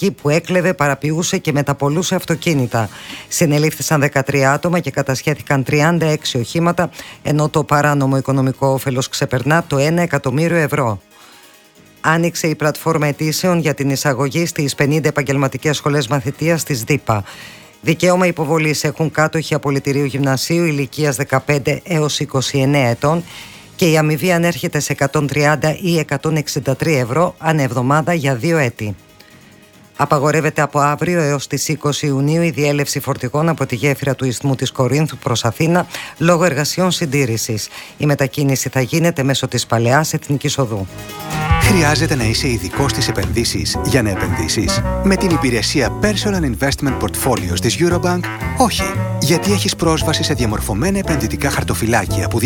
ναρκωτική που έκλεβε, παραποιούσε και μεταπολούσε αυτοκίνητα. Συνελήφθησαν 13 άτομα και κατασχέθηκαν 36 οχήματα, ενώ το παράνομο οικονομικό όφελος ξεπερνά το 1 εκατομμύριο ευρώ. Άνοιξε η πλατφόρμα αιτήσεων για την εισαγωγή στις 50 επαγγελματικές σχολές μαθητείας της ΔΥΠΑ. Δικαίωμα υποβολής έχουν κάτοχοι απολυτηρίου γυμνασίου ηλικίας 15 έως 29 ετών και η αμοιβή ανέρχεται σε 130 ή 163 ευρώ ανά εβδομάδα για 2 έτη. Απαγορεύεται από αύριο έως τις 20 Ιουνίου η διέλευση φορτηγών από τη γέφυρα του Ισθμού της Κορίνθου προς Αθήνα λόγω εργασιών συντήρησης. Η μετακίνηση θα γίνεται μέσω της Παλαιάς Εθνικής Οδού. Χρειάζεται να είσαι ειδικός στις επενδύσεις για να επενδύσεις? Με την υπηρεσία Personal Investment Portfolios της Eurobank, όχι. Γιατί έχεις πρόσβαση σε διαμορφωμένα επενδυτικά χαρτοφυλάκια που